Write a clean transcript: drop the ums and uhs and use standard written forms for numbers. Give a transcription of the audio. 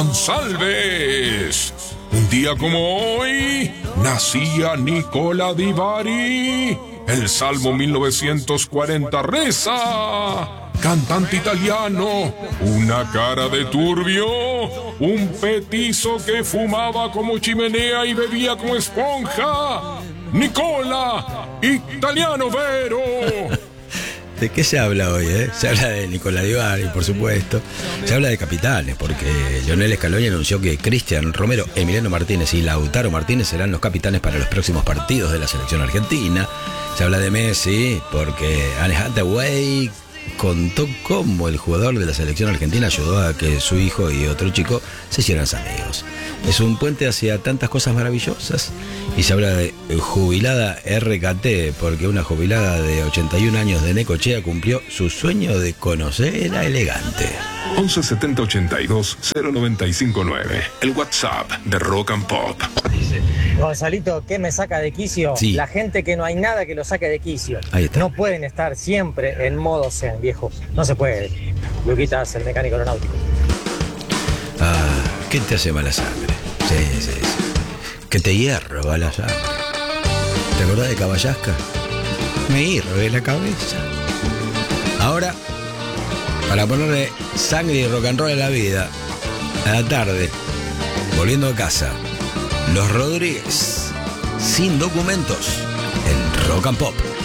González. Un día como hoy, nacía Nicola Di Bari. El Salmo 1940 reza: cantante italiano, una cara de turbio, un petizo que fumaba como chimenea y bebía como esponja. Nicola, italiano vero. ¿De qué se habla hoy, Se habla de Nicola Di Bari, por supuesto. Se habla de capitanes, porque Lionel Scaloni anunció que Cristian Romero, Emiliano Martínez y Lautaro Martínez serán los capitanes para los próximos partidos de la selección argentina. Se habla de Messi, porque Anne Hathaway contó cómo el jugador de la selección argentina ayudó a que su hijo y otro chico se hicieran amigos. Es un puente hacia tantas cosas maravillosas. Y se habla de jubilada RKT, porque una jubilada de 81 años de Necochea cumplió su sueño de conocer a Elegante. 11 70 82 0959. El WhatsApp de Rock and Pop. Gonzalito, ¿qué me saca de quicio? Sí. La gente que no hay nada que lo saque de quicio. Ahí está. No pueden estar siempre en modo zen, viejo. No se puede. Luquitas, el mecánico aeronáutico. ¿Qué te hace mala sangre? Sí. Que te hierva la sangre. ¿Te acordás de Caballasca? Me hierve la cabeza. Ahora, para ponerle sangre y rock and roll a la vida, a la tarde, volviendo a casa, Los Rodríguez, sin documentos, en Rock and Pop.